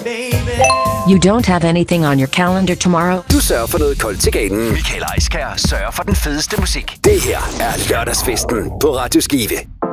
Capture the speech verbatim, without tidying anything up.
You don't have anything on your calendar tomorrow? Du sørger for noget koldt til ganen. Michael Eiskær sørger for den fedeste musik. Det her er lørdagsfesten på Radio Skive.